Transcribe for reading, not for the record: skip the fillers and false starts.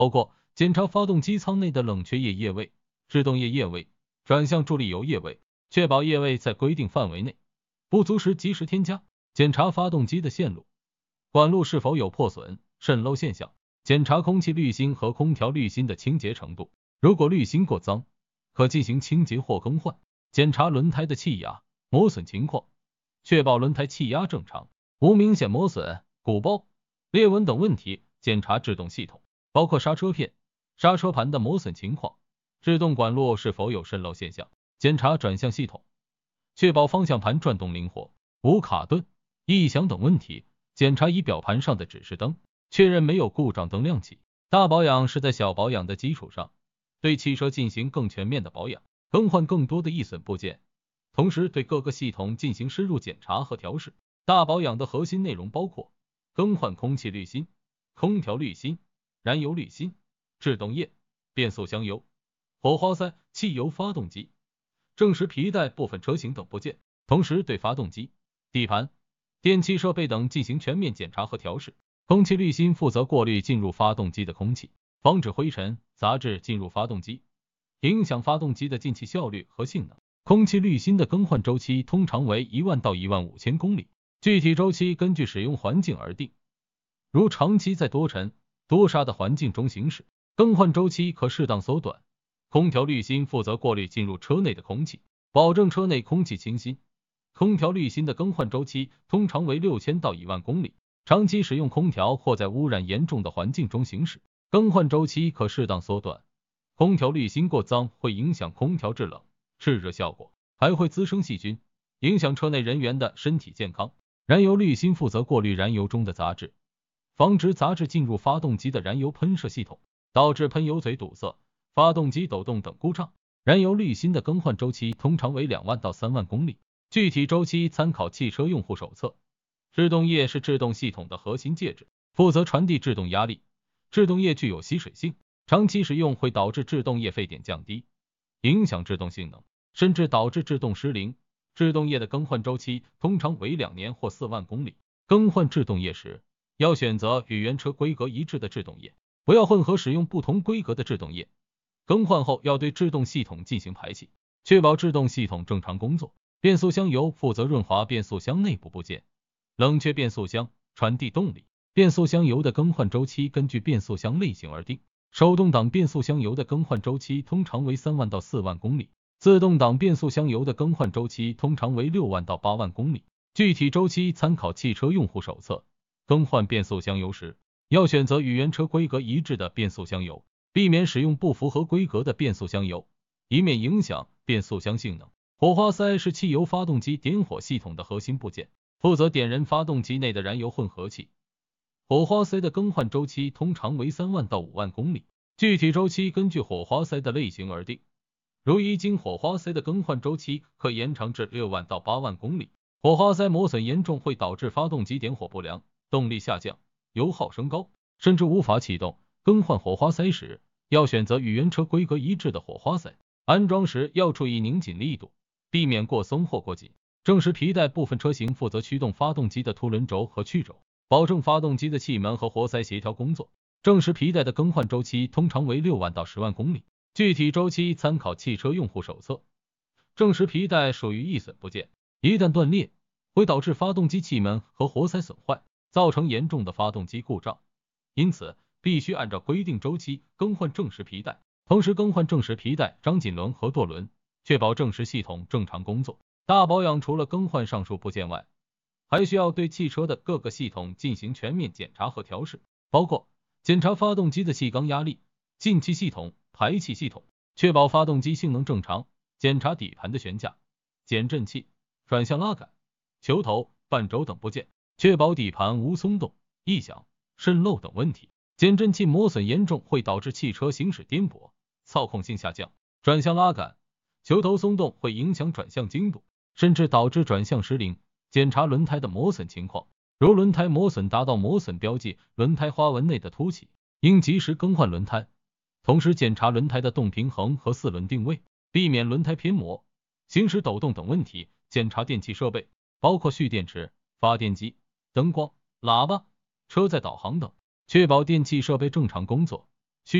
包括检查发动机舱内的冷却液液位、制动液液位、转向助力油液位，确保液位在规定范围内，不足时及时添加。检查发动机的线路、管路是否有破损、渗漏现象，检查空气滤芯和空调滤芯的清洁程度，如果滤芯过脏，可进行清洁或更换。检查轮胎的气压、磨损情况，确保轮胎气压正常，无明显磨损、鼓包、裂纹等问题。检查制动系统，包括刹车片、刹车盘的磨损情况，制动管路是否有渗漏现象。检查转向系统，确保方向盘转动灵活，无卡顿、异响等问题。检查仪表盘上的指示灯，确认没有故障灯亮起。大保养是在小保养的基础上，对汽车进行更全面的保养，更换更多的易损部件，同时对各个系统进行深入检查和调试。大保养的核心内容包括更换空气滤芯、空调滤芯、燃油滤芯、制动液、变速箱油、火花塞、汽油发动机、正时皮带部分车型等部件，同时对发动机、底盘、电气设备等进行全面检查和调试。空气滤芯负责过滤进入发动机的空气，防止灰尘、杂质进入发动机，影响发动机的进气效率和性能。空气滤芯的更换周期通常为1万到15000公里，具体周期根据使用环境而定。如长期在多尘、多沙的环境中行驶，更换周期可适当缩短。空调滤芯负责过滤进入车内的空气，保证车内空气清新。空调滤芯的更换周期通常为6000到1万公里。长期使用空调或在污染严重的环境中行驶，更换周期可适当缩短。空调滤芯过脏会影响空调制冷、制热效果，还会滋生细菌，影响车内人员的身体健康。燃油滤芯负责过滤燃油中的杂质，防止杂质进入发动机的燃油喷射系统，导致喷油嘴堵塞、发动机抖动等故障。燃油滤芯的更换周期通常为2万到3万公里，具体周期参考汽车用户手册。制动液是制动系统的核心介质，负责传递制动压力。制动液具有吸水性，长期使用会导致制动液沸点降低，影响制动性能，甚至导致制动失灵。制动液的更换周期通常为2年或4万公里。更换制动液时，要选择与原车规格一致的制动液，不要混合使用不同规格的制动液。更换后要对制动系统进行排气，确保制动系统正常工作。变速箱油负责润滑变速箱内部部件，冷却变速箱，传递动力。变速箱油的更换周期根据变速箱类型而定，手动挡变速箱油的更换周期通常为3万到4万公里，自动挡变速箱油的更换周期通常为6万到8万公里，具体周期参考汽车用户手册。更换变速箱油时，要选择与原车规格一致的变速箱油，避免使用不符合规格的变速箱油，以免影响变速箱性能。火花塞是汽油发动机点火系统的核心部件，负责点燃发动机内的燃油混合气。火花塞的更换周期通常为3万到5万公里，具体周期根据火花塞的类型而定。如一经火花塞的更换周期可延长至6万到8万公里。火花塞磨损严重会导致发动机点火不良，动力下降，油耗升高，甚至无法启动。更换火花塞时，要选择与原车规格一致的火花塞。安装时要注意拧紧力度，避免过松或过紧。正时皮带部分车型负责驱动发动机的凸轮轴和曲轴，保证发动机的气门和活塞协调工作。正时皮带的更换周期通常为6万到10万公里，具体周期参考汽车用户手册。正时皮带属于易损部件，一旦断裂，会导致发动机气门和活塞损坏，造成严重的发动机故障，因此必须按照规定周期更换正时皮带，同时更换正时皮带、张紧轮和舵轮，确保正时系统正常工作。大保养除了更换上述部件外，还需要对汽车的各个系统进行全面检查和调试，包括检查发动机的气缸压力、进气系统、排气系统，确保发动机性能正常；检查底盘的悬架、减震器、转向拉杆、球头、半轴等部件，确保底盘无松动、异响、渗漏等问题。减震器磨损严重会导致汽车行驶颠簸、操控性下降；转向拉杆、球头松动会影响转向精度，甚至导致转向失灵。检查轮胎的磨损情况，如轮胎磨损达到磨损标记，轮胎花纹内的凸起，应及时更换轮胎。同时检查轮胎的动平衡和4轮定位，避免轮胎偏磨、行驶抖动等问题。检查电气设备，包括蓄电池、发电机、灯光、喇叭、车载导航等，确保电气设备正常工作。